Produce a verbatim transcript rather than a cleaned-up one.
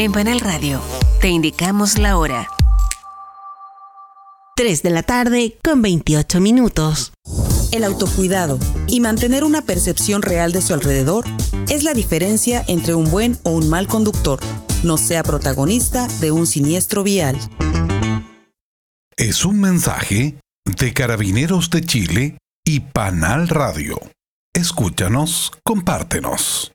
En Panal Radio, te indicamos la hora. tres de la tarde con veintiocho minutos. El autocuidado y mantener una percepción real de su alrededor es la diferencia entre un buen o un mal conductor. No sea protagonista de un siniestro vial. Es un mensaje de Carabineros de Chile y Panal Radio. Escúchanos, compártenos.